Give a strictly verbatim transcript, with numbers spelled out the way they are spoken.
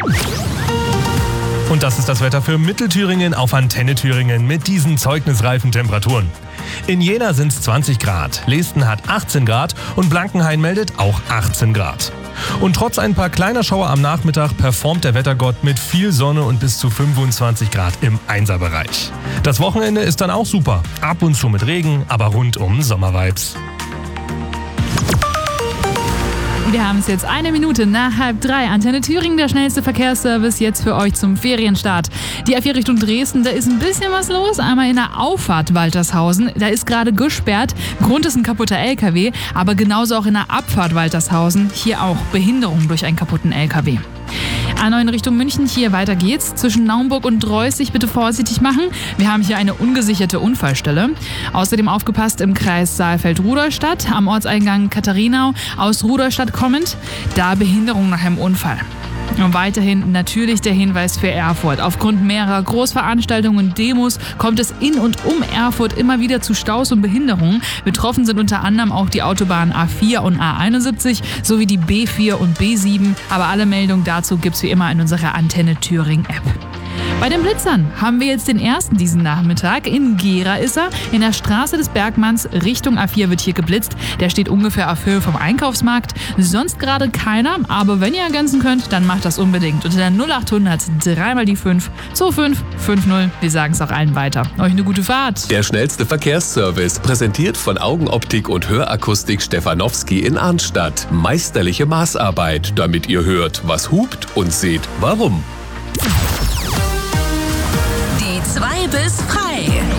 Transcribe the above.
Und das ist das Wetter für Mittelthüringen auf Antenne Thüringen mit diesen zeugnisreifen Temperaturen. In Jena sind es zwanzig Grad, Lesten hat achtzehn Grad und Blankenhain meldet auch achtzehn Grad. Und trotz ein paar kleiner Schauer am Nachmittag performt der Wettergott mit viel Sonne und bis zu fünfundzwanzig Grad im Einserbereich. Das Wochenende ist dann auch super, ab und zu mit Regen, aber rundum Sommervibes. Wir haben es jetzt eine Minute nach halb drei. Antenne Thüringen, der schnellste Verkehrsservice jetzt für euch zum Ferienstart. Die A vier Richtung Dresden, da ist ein bisschen was los. Einmal in der Auffahrt Waltershausen, da ist gerade gesperrt. Grund ist ein kaputter L K W, aber genauso auch in der Abfahrt Waltershausen. Hier auch Behinderung durch einen kaputten L K W. A neun Richtung München, hier weiter geht's. Zwischen Naumburg und Dreußig bitte vorsichtig machen. Wir haben hier eine ungesicherte Unfallstelle. Außerdem aufgepasst im Kreis Saalfeld-Rudolstadt, am Ortseingang Katharinau, aus Rudolstadt kommend. Da Behinderung nach einem Unfall. Und weiterhin natürlich der Hinweis für Erfurt. Aufgrund mehrerer Großveranstaltungen und Demos kommt es in und um Erfurt immer wieder zu Staus und Behinderungen. Betroffen sind unter anderem auch die Autobahnen A vier und A einundsiebzig sowie die B vier und B sieben. Aber alle Meldungen dazu gibt's wie immer in unserer Antenne Thüringen App. Bei den Blitzern haben wir jetzt den ersten diesen Nachmittag. In Gera ist er. In der Straße des Bergmanns Richtung A vier wird hier geblitzt. Der steht ungefähr auf Höhe vom Einkaufsmarkt. Sonst gerade keiner, aber wenn ihr ergänzen könnt, dann macht das unbedingt. Unter der null achthundert dreimal die fünf zwei fünf fünf null. Wir sagen es auch allen weiter. Euch eine gute Fahrt. Der schnellste Verkehrsservice, präsentiert von Augenoptik und Hörakustik Stefanowski in Arnstadt. Meisterliche Maßarbeit, damit ihr hört, was hupt und seht, warum. Die zwei bis frei.